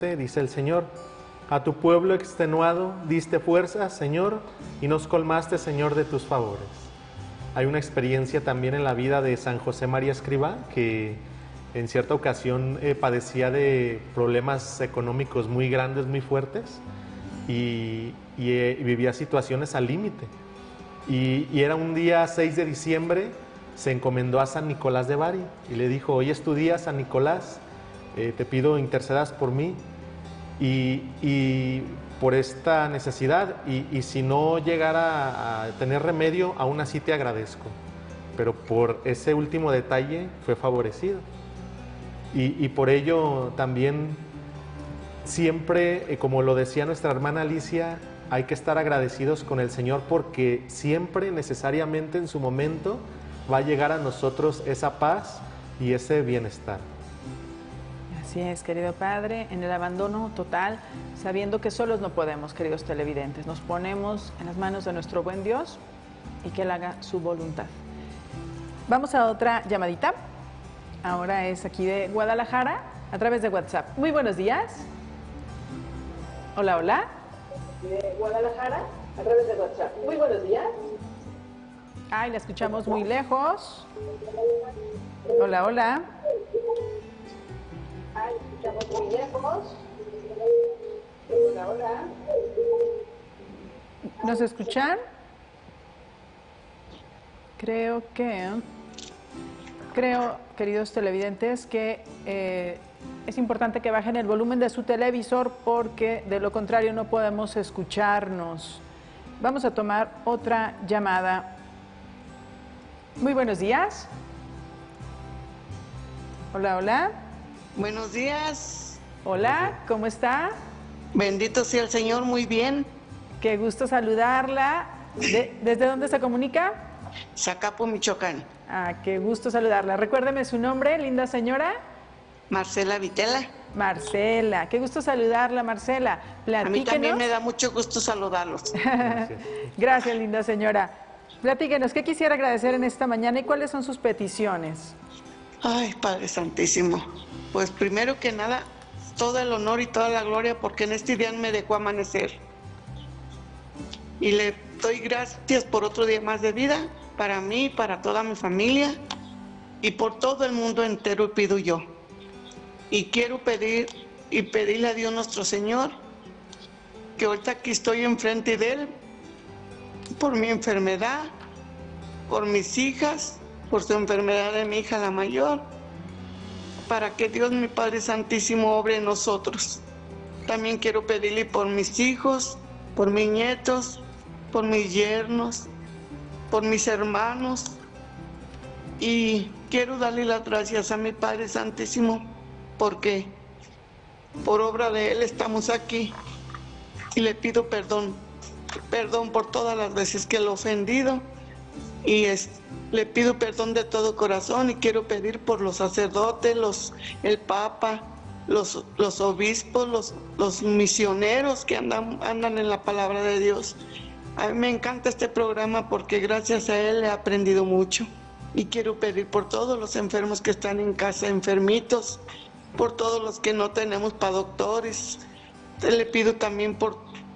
Dice el Señor, a tu pueblo extenuado diste fuerza, Señor, y nos colmaste, Señor, de tus favores. Hay una experiencia también en la vida de San José María Escrivá, que en cierta ocasión padecía de problemas económicos muy grandes, muy fuertes, y vivía situaciones al límite. Y era un día 6 de diciembre, se encomendó a San Nicolás de Bari, y le dijo, hoy es tu día, San Nicolás, te pido intercedas por mí y por esta necesidad, y si no llegara a tener remedio, aún así te agradezco. Pero por ese último detalle fue favorecido. Y por ello también siempre, como lo decía nuestra hermana Alicia, hay que estar agradecidos con el Señor, porque siempre, necesariamente en su momento, va a llegar a nosotros esa paz y ese bienestar. Así es, querido Padre, en el abandono total, sabiendo que solos no podemos, queridos televidentes. Nos ponemos en las manos de nuestro buen Dios y que Él haga su voluntad. Vamos a otra llamadita. Ahora es aquí de Guadalajara, a través de WhatsApp. Muy buenos días. Hola, hola. De Guadalajara, a través de WhatsApp. Muy buenos días. Ay, la escuchamos muy lejos. Hola, hola. Ay, escuchamos muy lejos. Hola, hola. ¿Nos escuchan? Creo, queridos televidentes, que es importante que bajen el volumen de su televisor, porque de lo contrario no podemos escucharnos. Vamos a tomar otra llamada. Muy buenos días. Hola, hola. Buenos días. Hola, ¿cómo está? Bendito sea el Señor, muy bien. Qué gusto saludarla. ¿Desde dónde se comunica? Zacapo, Michoacán. Ah, qué gusto saludarla. Recuérdeme su nombre, linda señora. Marcela Vitela. Marcela, qué gusto saludarla, Marcela. Platíquenos. A mí también me da mucho gusto saludarlos. Gracias, linda señora. Platíquenos, ¿qué quisiera agradecer en esta mañana y cuáles son sus peticiones? Ay, Padre Santísimo. Pues primero que nada, todo el honor y toda la gloria, porque en este día me dejó amanecer. Y le doy gracias por otro día más de vida, para mí, para toda mi familia y por todo el mundo entero, pido yo. Y quiero pedirle a Dios nuestro Señor, que ahorita aquí estoy enfrente de Él, por mi enfermedad, por mis hijas, por su enfermedad de mi hija la mayor, para que Dios, mi Padre Santísimo, obre en nosotros. También quiero pedirle por mis hijos, por mis nietos, por mis yernos, por mis hermanos. Y quiero darle las gracias a mi Padre Santísimo, porque por obra de Él estamos aquí. Y le pido perdón por todas las veces que lo he ofendido. Y le pido perdón de todo corazón, y quiero pedir por los sacerdotes, el Papa, los obispos, los misioneros que andan en la palabra de Dios. A mí me encanta este programa porque gracias a él he aprendido mucho. Y quiero pedir por todos los enfermos que están en casa, enfermitos, por todos los que no tenemos para doctores. Le pido también por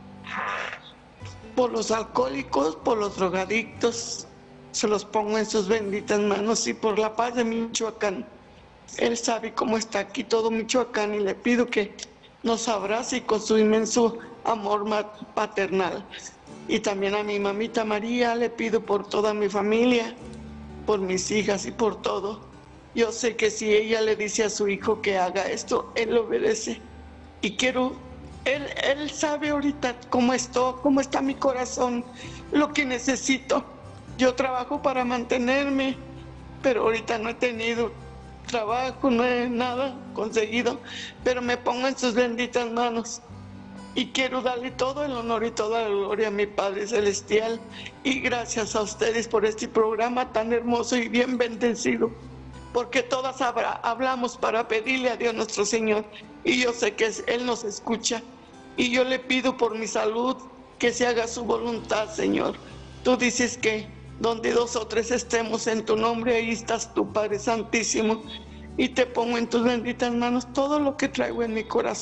los alcohólicos, por los drogadictos. Se los pongo en sus benditas manos, y por la paz de Michoacán. Él sabe cómo está aquí todo Michoacán, y le pido que nos abrace con su inmenso amor paternal. Y también a mi mamita María le pido por toda mi familia, por mis hijas y por todo. Yo sé que si ella le dice a su hijo que haga esto, él lo obedece. Y él sabe ahorita cómo está mi corazón, lo que necesito. Yo trabajo para mantenerme, pero ahorita no he tenido trabajo, no he nada conseguido, pero me pongo en sus benditas manos. Y quiero darle todo el honor y toda la gloria a mi Padre Celestial. Y gracias a ustedes por este programa tan hermoso y bien bendecido. Porque todas hablamos para pedirle a Dios nuestro Señor. Y yo sé que Él nos escucha. Y yo le pido por mi salud, que se haga su voluntad, Señor. Tú dices que donde 2 o 3 estemos en tu nombre, ahí estás tú, Padre Santísimo. Y te pongo en tus benditas manos todo lo que traigo en mi corazón.